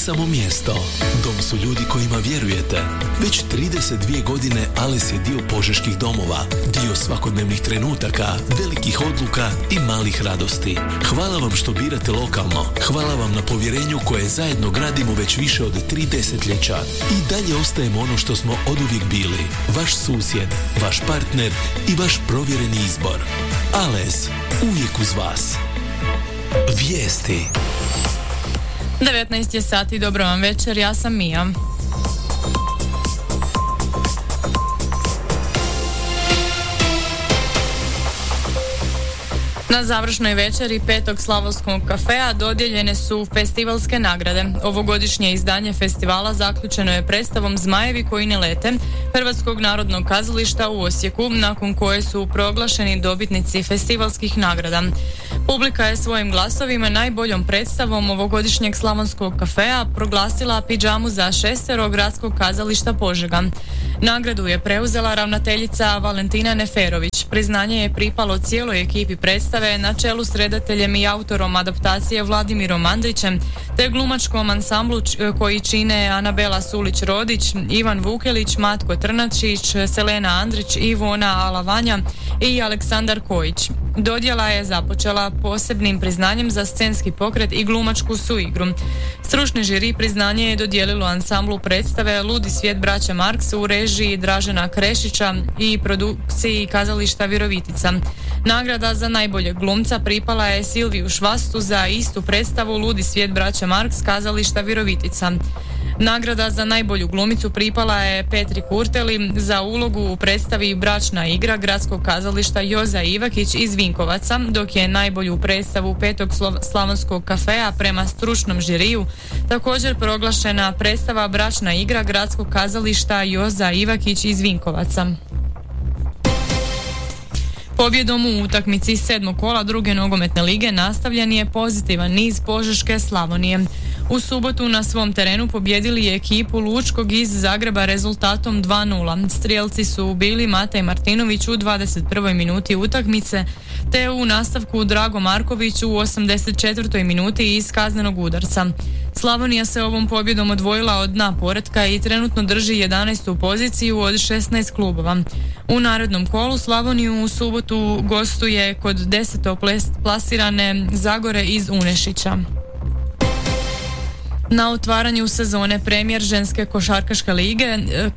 samo mjesto. Dom su ljudi kojima vjerujete. Već 32 godine Ales je dio požeških domova, dio svakodnevnih trenutaka, velikih odluka i malih radosti. Hvala vam što birate lokalno. Hvala vam na povjerenju koje zajedno gradimo već više od 3 desetljeća. I dalje ostajemo ono što smo oduvijek bili. Vaš susjed, vaš partner i vaš provjereni izbor. Ales, uvijek uz vas. Vijesti. 19 je sati, dobro vam večer, ja sam Mija. Na završnoj večeri 5. Slavonskog kafea dodijeljene su festivalske nagrade. Ovogodišnje izdanje festivala zaključeno je predstavom Zmajevi koji ne lete Hrvatskog narodnog kazališta u Osijeku, nakon koje su proglašeni dobitnici festivalskih nagrada. Publika je svojim glasovima najboljom predstavom ovogodišnjeg Slavonskog kafea proglasila Pidžamu za 6 Gradskog kazališta Požega. Nagradu je preuzela ravnateljica Valentina Neferović. Priznanje je pripalo cijeloj ekipi predstave na čelu s redateljem i autorom adaptacije Vladimirom Andrićem te glumačkom ansamblu koji čine Anabela Sulić-Rodić, Ivan Vukelić, Matko Trnačić, Selena Andrić, Ivona Alavanja i Aleksandar Kojić. Dodjela je započela posebnim priznanjem za scenski pokret i glumačku suigru. Stručni žiri priznanje je dodijelilo ansamblu predstave Ludi svijet braće Marks u režiji Dražena Krešića i produkciji kazališta Virovitica. Nagrada za najboljeg glumca pripala je Silviju Švastu za istu predstavu Ludi svijet braće Marks kazališta Virovitica. Nagrada za najbolju glumicu pripala je Petri Kurteli za ulogu u predstavi Bračna igra Gradskog kazališta Joza Ivakić iz Vinkovaca, dok je najbolju predstavu 5. Slavonskog kafea prema stručnom žiriju također proglašena predstava Bračna igra Gradskog kazališta Joza Ivakić iz Vinkovaca. Pobjedom u utakmici 7. kola druge nogometne lige nastavljen je pozitivan niz Požeške Slavonije. U subotu na svom terenu pobjedili je ekipu Lučkog iz Zagreba rezultatom 2:0. Strijelci su bili Matej Martinović u 21. minuti utakmice, te u nastavku Drago Marković u 84. minuti iz kaznenog udarca. Slavonija se ovom pobjedom odvojila od dna poretka i trenutno drži 11. poziciju od 16 klubova. U narednom kolu Slavoniju u subotu gostuje kod 10. plasirane Zagore iz Unešića. Na otvaranju sezone premijer ženske košarkaške lige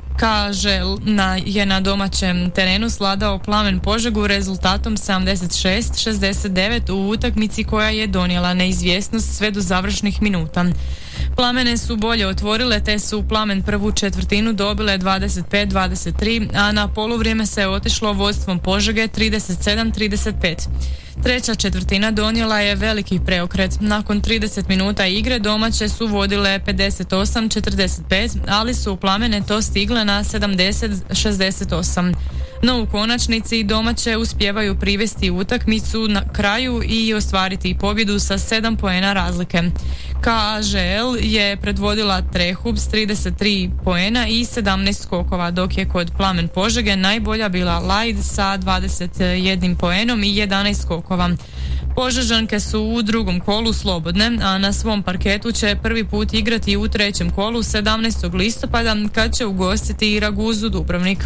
je na domaćem terenu sladao Plamen Požegu rezultatom 76-69 u utakmici koja je donijela neizvjesnost sve do završnih minuta. Plamene su bolje otvorile te su Plamen prvu četvrtinu dobile 25-23, a na poluvrijeme se otišlo vodstvom Požege 37-35. Treća četvrtina donijela je veliki preokret. Nakon 30 minuta igre domaće su vodile 58-45, ali su Plamene to stigle na 70-68. No u konačnici domaće uspijevaju privesti utakmicu na kraju i ostvariti pobjedu sa 7 poena razlike. KAŽL je predvodila Trehub s 33 poena i 17 skokova, dok je kod Plamen Požege najbolja bila Lajd sa 21 poenom i 11 skokova. Požežanke su u drugom kolu slobodne, a na svom parketu će prvi put igrati u trećem kolu 17. listopada kad će ugostiti i Raguzu Dubrovnik.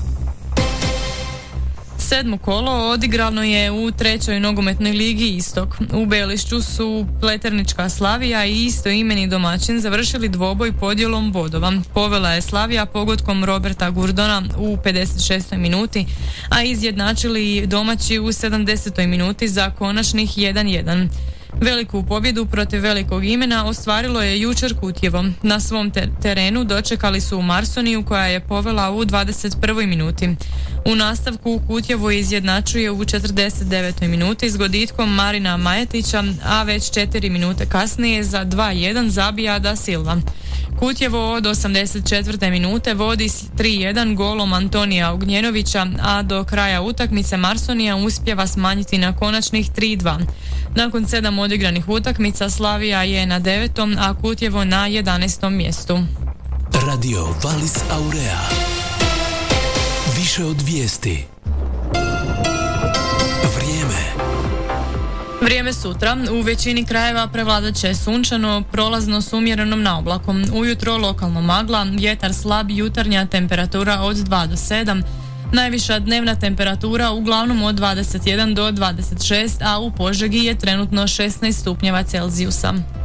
7. kolo odigrano je u 3. nogometnoj ligi Istok. U Belišću su Pleternička Slavija i istoimeni domaćin završili dvoboj podjelom bodova. Povela je Slavija pogodkom Roberta Gurdona u 56. minuti, a izjednačili domaći u 70. minuti za konačnih 1:1. Veliku pobjedu protiv velikog imena ostvarilo je jučer Kutjevo. Na svom terenu dočekali su Marsoniju koja je povela u 21. minuti. U nastavku Kutjevo izjednačuje u 49. minuti s goditkom Marina Majetića, a već 4 minute kasnije za 2:1 zabija Da Silva. Kutjevo od 84. minute vodi 3:1 golom Antonija Ognjenovića, a do kraja utakmice Marsonija uspijeva smanjiti na konačnih 3:2. Nakon 7 odigranih utakmica Slavija je na 9., a Kutjevo na 11. mjestu. Radio Valis Aurea. Više od vijesti. Vrijeme. Vrijeme sutra. U većini krajeva prevladat će sunčano, prolazno s umjerenom naoblakom. Ujutro lokalno magla, vjetar slab, jutarnja temperatura od 2 do 7. Najviša dnevna temperatura uglavnom od 21 do 26, a u Požegi je trenutno 16 stupnjeva Celzijusa.